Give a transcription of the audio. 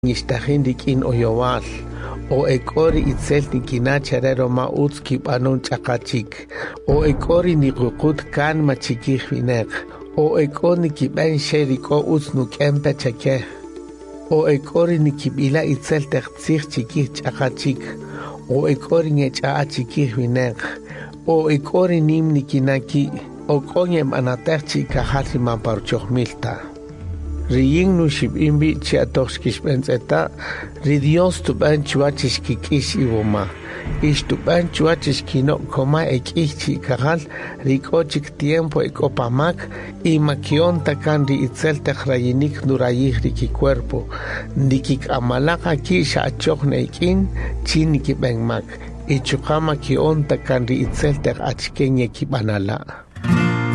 nishtahin dikin oyowal o ekori itzel nikinacharero ma utski panon chakachik o ekori niqukut kan machikih vinek o ekori nikiben sheriko utsnu kempe chake o ekori nikibila itzel tektsih chikih chakachik o ekori ngecha chikih vinek o ekori nim nikinaki o konyem anaterchi kahati mamparchohmilta Riyin nu shibimbi chiatoxkish benzeta, ri Dios tu ban chuachishki kish iwoma. Ish tu ban chuachishki no koma ekichi kahal, rikochik tiempo ekopamak, y makion takan ri itzel techrayinik nurayih riki cuerpo. Nikik amalaka kisha achokne ekin, chiniki benmak. Y chukama kion takan ri itzel tech achkenye kibanala.